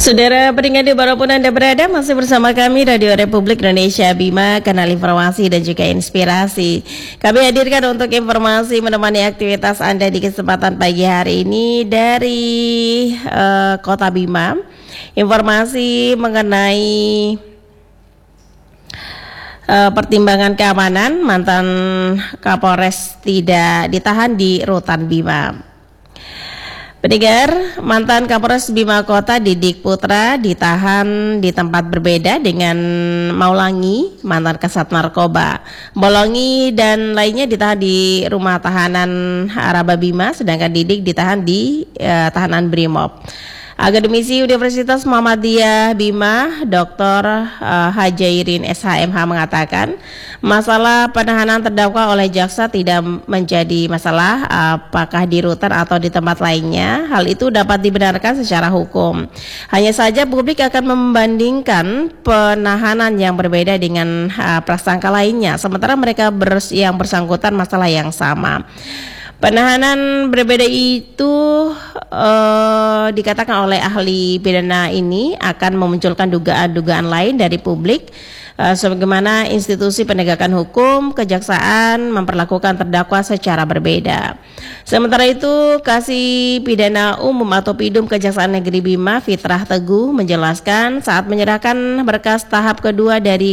Saudara pendengar dimanapun Anda berada, masih bersama kami Radio Republik Indonesia Bima, kanal informasi dan juga inspirasi. Kami hadirkan untuk informasi menemani aktivitas Anda di kesempatan pagi hari ini dari Kota Bima. Informasi mengenai pertimbangan keamanan, mantan Kapolres tidak ditahan di Rutan Bima. Pendengar, mantan Kapolres Bima Kota Didik Putra ditahan di tempat berbeda dengan Maulangi, mantan Kasat Narkoba. Bolongi dan lainnya ditahan di rumah tahanan Araba Bima, sedangkan Didik ditahan di tahanan Brimob. Akademisi Universitas Muhammadiyah Bima, Dr. Hajairin SHMH mengatakan, masalah penahanan terdakwa oleh jaksa tidak menjadi masalah apakah di rutan atau di tempat lainnya. Hal itu dapat dibenarkan secara hukum. Hanya saja publik akan membandingkan penahanan yang berbeda dengan prasangka lainnya, sementara mereka yang bersangkutan masalah yang sama. Penahanan berbeda itu dikatakan oleh ahli pidana ini akan memunculkan dugaan-dugaan lain dari publik, sebagaimana institusi penegakan hukum, kejaksaan memperlakukan terdakwa secara berbeda. Sementara itu, Kasih Pidana Umum atau Pidum Kejaksaan Negeri Bima, Fitrah Teguh, menjelaskan saat menyerahkan berkas tahap kedua dari